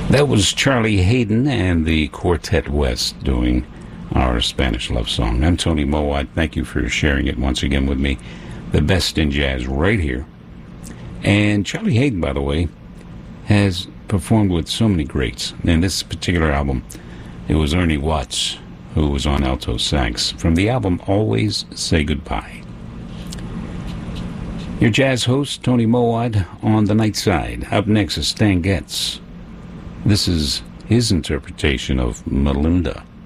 That was Charlie Hayden and the Quartet West doing our Spanish love song. I'm Tony Mowat. Thank you for sharing it once again with me. The best in jazz right here. And Charlie Hayden, by the way, has performed with so many greats. In this particular album, it was Ernie Watts who was on alto sax from the album Always Say Goodbye. Your jazz host, Tony Mowat, on the night side. Up next is Stan Getz. This is his interpretation of Malunda.